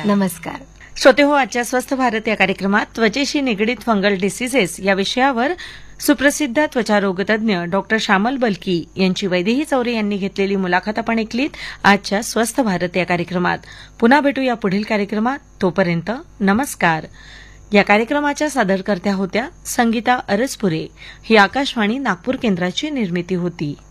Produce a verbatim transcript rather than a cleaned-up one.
नमस्कार. नमस्कार. श्रोते हो, आजच्या स्वस्थ भारत या कार्यक्रमात त्वचेशी निगडीत फंगल डिसीजेस या विषयावर सुप्रसिद्ध त्वचारोगतज्ञ डॉक्टर श्यामल बलकी यांची वैदेही चौरे यांनी घेतलेली मुलाखत आपण ऐकलीत आजच्या स्वस्थ भारत या कार्यक्रमात. पुन्हा भेटू या पुढील कार्यक्रमात. तोपर्यंत नमस्कार. या कार्यक्रमाच्या सादरकर्त्या होत्या संगीता अरसपुरे. ही आकाशवाणी नागपूर केंद्राची निर्मिती होती.